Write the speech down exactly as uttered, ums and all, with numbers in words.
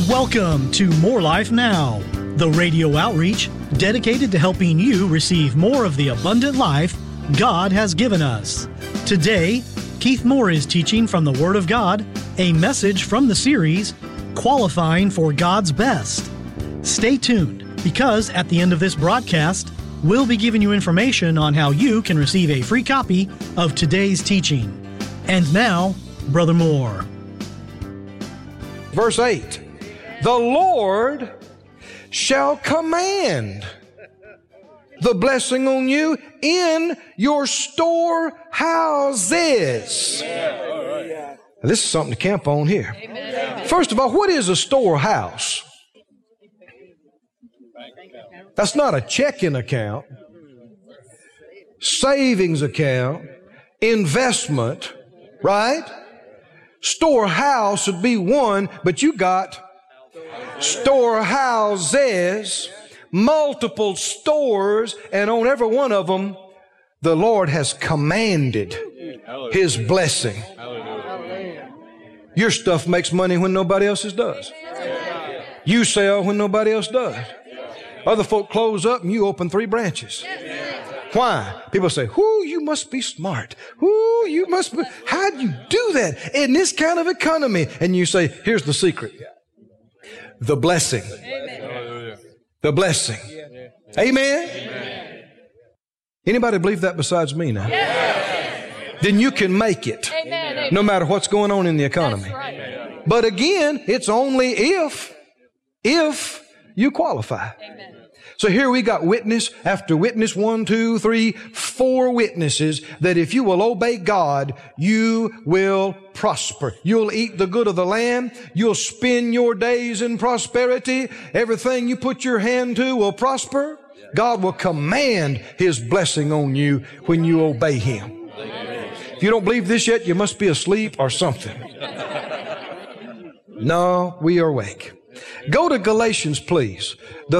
Welcome to More Life Now, the radio outreach dedicated to helping you receive more of the abundant life God has given us. Today, Keith Moore is teaching from the Word of God, a message from the series, Qualifying for God's Best. Stay tuned, because at the end of this broadcast, we'll be giving you information on how you can receive a free copy of today's teaching. And now, Brother Moore. Verse eight, the Lord shall command the blessing on you in your storehouses. Now, this is something to camp on here. First of all, what is a storehouse? That's not a checking account, savings account, investment, right? Storehouse would be one, but you got storehouses, multiple stores, and on every one of them, the Lord has commanded His blessing. Your stuff makes money when nobody else's does. You sell when nobody else does. Other folk close up and you open three branches. Why? People say, whoo, you must be smart. Whoo, you must be, how do you do that in this kind of economy? And you say, here's the secret. The blessing. Amen. The blessing. Amen. Amen. Anybody believe that besides me now? Yes. Then you can make it. Amen. No matter what's going on in the economy. Right. But again, it's only if, if you qualify. Amen. So here we got witness after witness, one, two, three, four witnesses that if you will obey God, you will prosper. You'll eat the good of the land. You'll spend your days in prosperity. Everything you put your hand to will prosper. God will command His blessing on you when you obey Him. If you don't believe this yet, you must be asleep or something. No, we are awake. Go to Galatians, please. The